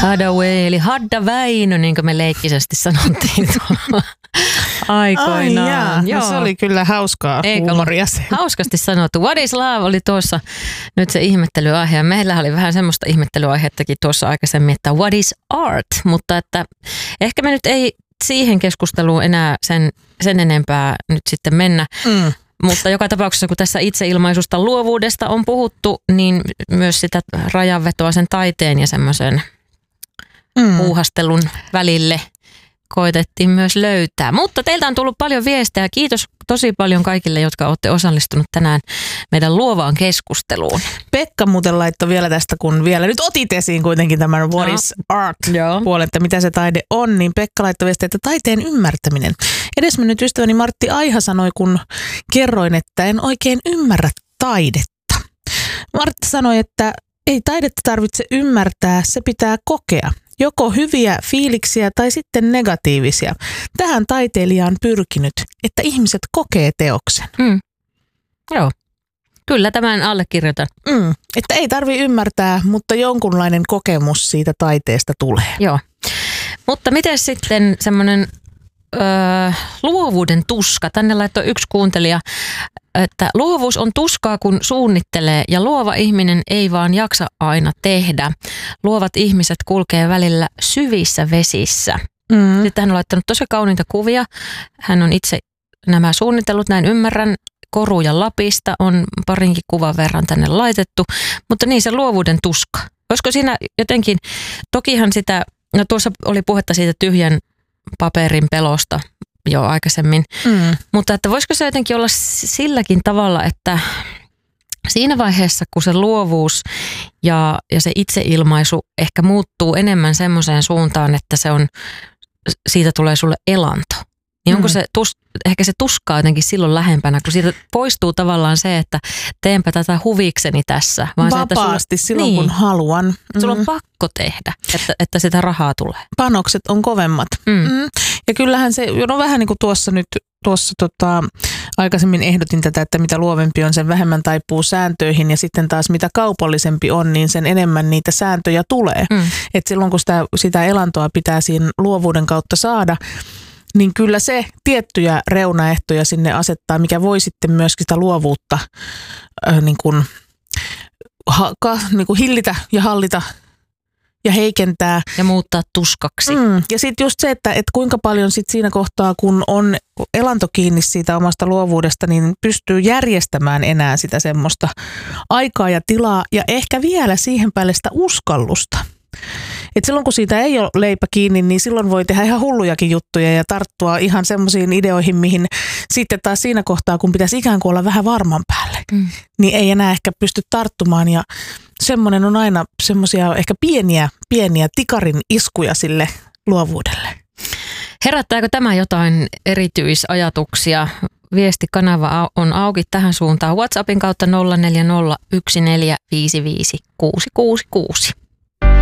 Hadaway, eli Hadda Väinö, niin kuin me leikkisesti sanottiin tuolla aikoinaan. No, se oli kyllä hauskaa huumoria. Hauskasti sanottu. What is love oli tuossa nyt se ihmettelyaihe. Ja meillä oli vähän semmoista ihmettelyaiheuttakin tuossa aikaisemmin, että what is art? Mutta että ehkä me nyt ei siihen keskusteluun enää sen enempää nyt sitten mennä. Mutta joka tapauksessa, kun tässä itseilmaisusta luovuudesta on puhuttu, niin myös sitä rajanvetoa sen taiteen ja semmoisen puuhastelun välille koitettiin myös löytää. Mutta teiltä on tullut paljon viestejä. Kiitos tosi paljon kaikille, jotka olette osallistunut tänään meidän luovaan keskusteluun. Pekka muuten laittoi vielä tästä, kun vielä nyt otit esiin kuitenkin tämän what is art puolen, että mitä se taide on, niin Pekka laittoi viestiä, että taiteen ymmärtäminen. Edesmennyt ystäväni Martti Aiha sanoi, kun kerroin, että en oikein ymmärrä taidetta. Martti sanoi, että ei taidetta tarvitse ymmärtää, se pitää kokea. Joko hyviä fiiliksiä tai sitten negatiivisia. Tähän taiteilija on pyrkinyt, että ihmiset kokee teoksen. Joo, kyllä tämän allekirjoitan. Että ei tarvitse ymmärtää, mutta jonkunlainen kokemus siitä taiteesta tulee. Joo, mutta miten sitten semmoinen luovuuden tuska? Tänne laittoi yksi kuuntelija, että luovuus on tuskaa, kun suunnittelee ja luova ihminen ei vaan jaksa aina tehdä. Luovat ihmiset kulkee välillä syvissä vesissä. Sitten hän on laittanut tosi kauniita kuvia. Hän on itse nämä suunnitellut, näin ymmärrän. Koruja Lapista on parinkin kuvan verran tänne laitettu, mutta niin se luovuuden tuska. Olisiko siinä jotenkin, tokihan sitä, no tuossa oli puhetta siitä tyhjän paperin pelosta jo aikaisemmin, mutta että voisiko se jotenkin olla silläkin tavalla, että siinä vaiheessa, kun se luovuus ja se itseilmaisu ehkä muuttuu enemmän semmoiseen suuntaan, että siitä tulee sulle elanto, niin onko se ehkä se tuskaa jotenkin silloin lähempänä, kun siitä poistuu tavallaan se, että teenpä tätä huvikseni tässä. Vaan vapaasti se, silloin kun haluan. Sulla on pakko tehdä, että sitä rahaa tulee. Panokset on kovemmat. Ja kyllähän se, no vähän niin kuin tuossa aikaisemmin ehdotin tätä, että mitä luovempi on, sen vähemmän taipuu sääntöihin ja sitten taas mitä kaupallisempi on, niin sen enemmän niitä sääntöjä tulee. Et silloin kun sitä elantoa pitää siinä luovuuden kautta saada, niin kyllä se tiettyjä reunaehtoja sinne asettaa, mikä voi sitten myöskin sitä luovuutta niin kuin hillitä ja hallita ja heikentää. Ja muuttaa tuskaksi. Ja sitten just se, että kuinka paljon sit siinä kohtaa, kun on elanto kiinni siitä omasta luovuudesta, niin pystyy järjestämään enää sitä semmoista aikaa ja tilaa ja ehkä vielä siihen päälle sitä uskallusta. Et silloin kun siitä ei ole leipä kiinni, niin silloin voi tehdä ihan hullujakin juttuja ja tarttua ihan semmoisiin ideoihin, mihin sitten taas siinä kohtaa, kun pitäisi ikään kuin olla vähän varman päälle, niin ei enää ehkä pysty tarttumaan. Ja semmoinen on aina semmoisia ehkä pieniä tikarin iskuja sille luovuudelle. Herättääkö tämä jotain erityisajatuksia? Viestikanava on auki tähän suuntaan WhatsAppin kautta 0401455666.